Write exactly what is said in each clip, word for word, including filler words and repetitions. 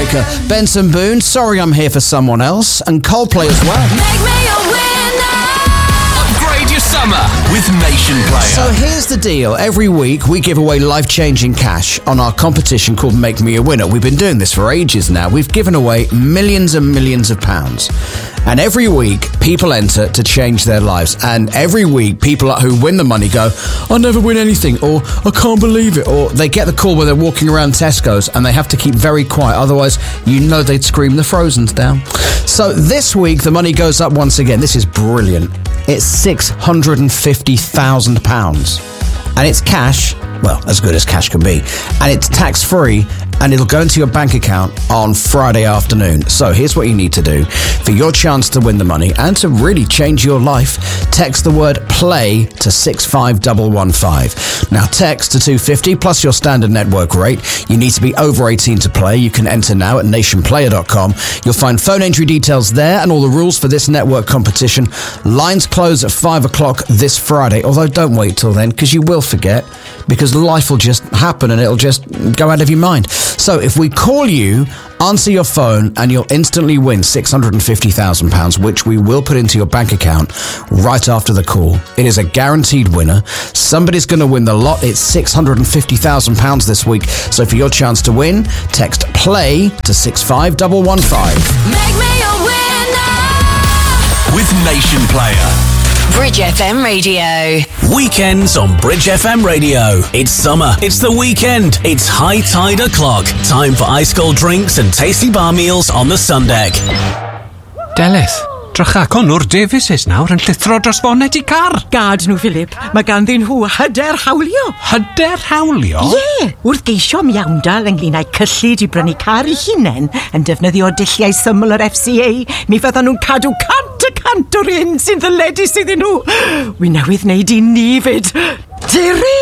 Breaker. Benson Boone, Sorry I'm Here for Someone Else, and Coldplay as well. Make me a winner. Upgrade your summer with Nation Player. So here's the deal. Every week we give away life-changing cash on our competition called Make Me a Winner. We've been doing this for ages now. We've given away millions and millions of pounds. And every week, people enter to change their lives. And every week, people who win the money go, I never win anything, or I can't believe it, or they get the call when they're walking around Tesco's and they have to keep very quiet. Otherwise, you know they'd scream the Frozens down. So this week, the money goes up once again. This is brilliant. It's six hundred fifty thousand pounds. And it's cash, well, as good as cash can be. And it's tax-free, and it'll go into your bank account on Friday afternoon. So here's what you need to do. For your chance to win the money and to really change your life, text the word PLAY to six five one one five. Now text to two fifty plus your standard network rate. You need to be over eighteen to play. You can enter now at nation player dot com. You'll find phone entry details there and all the rules for this network competition. Lines close at five o'clock this Friday, although don't wait till then because you will forget, because life will just happen and it'll just go out of your mind. So if we call you, answer your phone and you'll instantly win six hundred fifty thousand pounds, which we will put into your bank account right after the call. It is a guaranteed winner. Somebody's going to win the lot. It's six hundred fifty thousand pounds this week. So for your chance to win, text PLAY to six five one one five. Make me a winner. With Nation Player. Bridge F M Radio. Weekends on Bridge F M Radio. It's summer. It's the weekend. It's high tide o'clock. Time for ice cold drinks and tasty bar meals on the sun deck. Delith, drychacon o'r Davises nawr yn llithro dros fonet I car. Gad nhw, Philip. Mae ganddyn nhw hyder hawlio. Hyder hawlio? Ie, yeah. Wrth geisio miawndal ynglyn â'i cyllid I brynu car I hunain yn defnyddio dulliau syml yr F C A, mi fyddan nhw'n cadw cant y cant o'r hyn sy'n ddyledus iddyn nhw. Wi newydd wneud I ni fyd. Diri!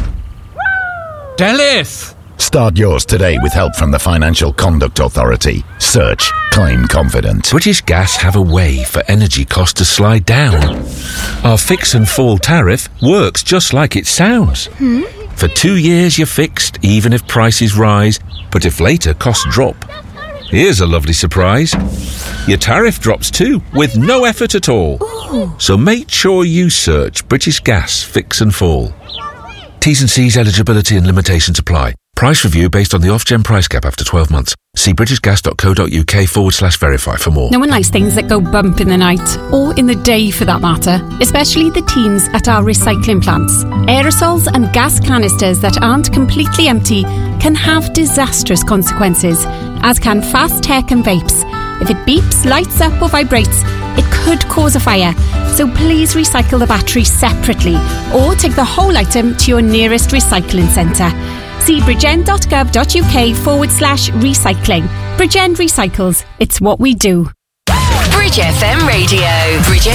Delith! Start yours today with help from the Financial Conduct Authority. Search Claim Confident. British Gas have a way for energy costs to slide down. Our fix and fall tariff works just like it sounds. Hmm? For two years you're fixed, even if prices rise, but if later costs drop. Here's a lovely surprise. Your tariff drops too, with no effort at all. Ooh. So make sure you search British Gas Fix and Fall. T's and C's, eligibility and limitations apply. Price review based on the off-gen price cap after twelve months. See britishgas.co.uk forward slash verify for more. No one likes things that go bump in the night, or in the day for that matter, especially the teens at our recycling plants. Aerosols and gas canisters that aren't completely empty can have disastrous consequences, as can fast tech and vapes. If it beeps, lights up or vibrates, it could cause a fire. So please recycle the battery separately, or take the whole item to your nearest recycling centre. See bridgend.gov.uk forward slash recycling. Bridgend Recycles. It's what we do. Bridge F M Radio. Bridge